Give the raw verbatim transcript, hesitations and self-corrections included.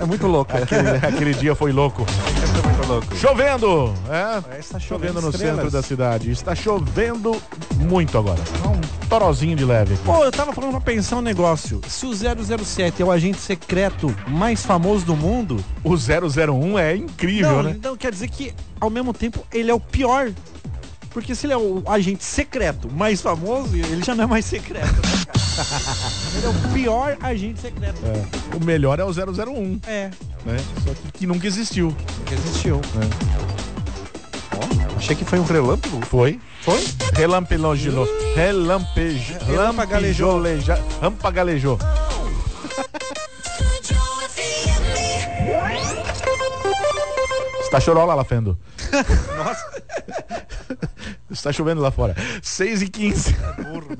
É muito louco. Aquele, aquele dia foi louco. É muito louco. Chovendo! É, É, está chovendo chovendo no estrelas. centro da cidade. Está chovendo muito agora. Um torozinho de leve aqui. Pô, eu tava falando pra pensar um negócio. Se o zero zero sete é o agente secreto mais famoso do mundo... O zero zero um é incrível, não, né? Então quer dizer que, ao mesmo tempo, ele é o pior. Porque se ele é o agente secreto mais famoso, ele já não é mais secreto, né, cara? Ele é o pior agente secreto. É. O melhor é o zero zero um. É. Né? Só que, que nunca existiu. Que existiu. É. Ó, achei que foi um relâmpago. Foi? Foi? Relampejou. Relampejou. Relampagalejou. Rampagalejou. Está chorando lá, Lafendo. Nossa. Está chovendo lá fora. seis e quinze. Burro.